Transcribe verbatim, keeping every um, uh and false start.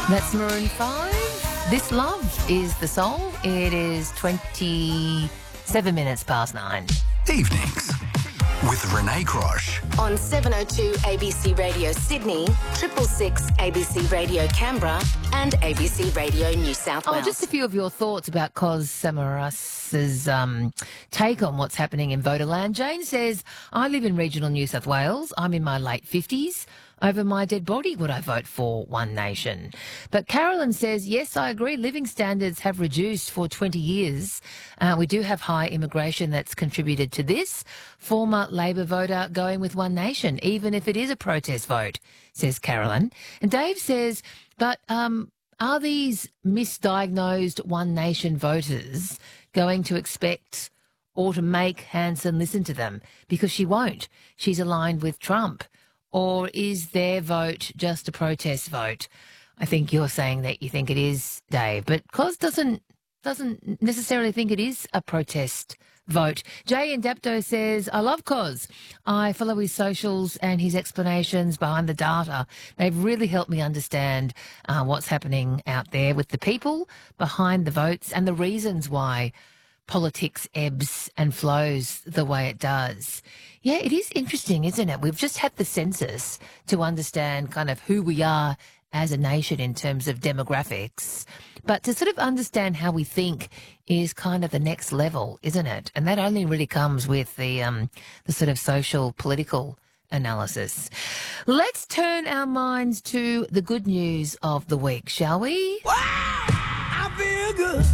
That's Maroon five. This Love is the song. It is twenty-seven minutes past nine. Evenings with Renee Crosh. On seven oh two A B C Radio Sydney, triple six A B C Radio Canberra and A B C Radio New South Wales. Oh, just a few of your thoughts about Cos Samaras's um, take on what's happening in Voterland. Jane says, I live in regional New South Wales. I'm in my late fifties. Over my dead body would I vote for One Nation. But Carolyn says, yes, I agree. Living standards have reduced for twenty years. Uh, we do have high immigration that's contributed to this. Former Labor voter going with One Nation, even if it is a protest vote, says Carolyn. And Dave says, but um, are these misdiagnosed One Nation voters going to expect or to make Hanson listen to them? Because she won't. She's aligned with Trump. Or is their vote just a protest vote? I think you're saying that you think it is, Dave. But Cos doesn't doesn't necessarily think it is a protest vote. Jay in Dapto says, I love Cos. I follow his socials and his explanations behind the data. They've really helped me understand uh, what's happening out there with the people behind the votes and the reasons why politics ebbs and flows the way it does. Yeah, it is interesting, isn't it? We've just had the census to understand kind of who we are as a nation in terms of demographics. But to sort of understand how we think is kind of the next level, isn't it? And that only really comes with the um, the sort of social, political analysis. Let's turn our minds to the good news of the week, shall we? Wow, I feel good.